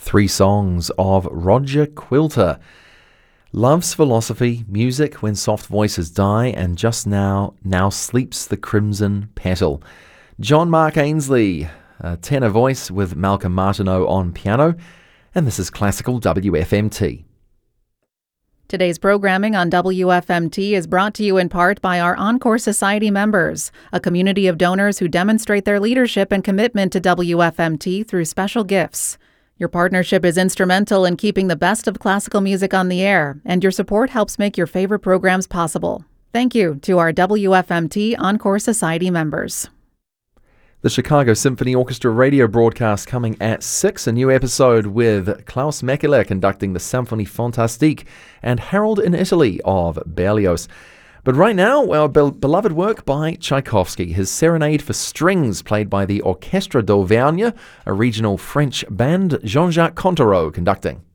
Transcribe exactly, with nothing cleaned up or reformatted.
three songs of Roger Quilter. Love's Philosophy, Music When Soft Voices Die, and just now, Now Sleeps the Crimson Petal. John Mark Ainsley, a tenor voice with Malcolm Martineau on piano, and this is Classical W F M T. Today's programming on W F M T is brought to you in part by our Encore Society members, a community of donors who demonstrate their leadership and commitment to W F M T through special gifts. Your partnership is instrumental in keeping the best of classical music on the air, and your support helps make your favorite programs possible. Thank you to our W F M T Encore Society members. The Chicago Symphony Orchestra radio broadcast coming at six, a new episode with Klaus Mekele conducting the Symphonie Fantastique and Harold in Italy of Berlioz. But right now, our be- beloved work by Tchaikovsky, his Serenade for Strings, played by the Orchestre d'Auvergne, a regional French band, Jean-Jacques Contereau conducting.